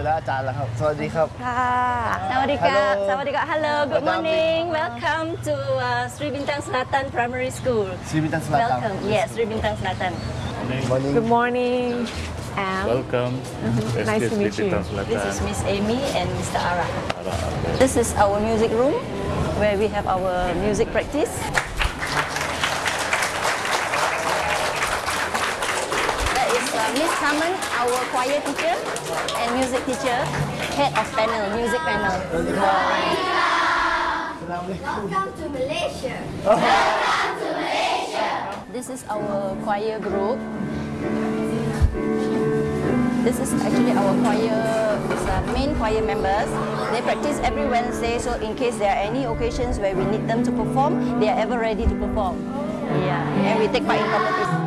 แล้วอาจารย์แล้วครับสวัสดีครับ Sawadika. Hello. Sawadika. Hello. Good Madam. morning. Welcome to Sri Bintang Selatan Primary School. Sri Bintang Selatan. Welcome. Yes, Sri Bintang Selatan. Morning. Good morning. Welcome. Nice to meet you. This is Miss Amy and Mr. Ara. This is our music room where we have our music practice. That is Miss Carmen, our choir teacher and music teacher, head of panel, music panel. Welcome to Malaysia. This is our choir group. This is actually our choir, main choir members. They practice every Wednesday, so in case there are any occasions where we need them to perform, they are ever ready to perform. Yeah, and we take part in competition.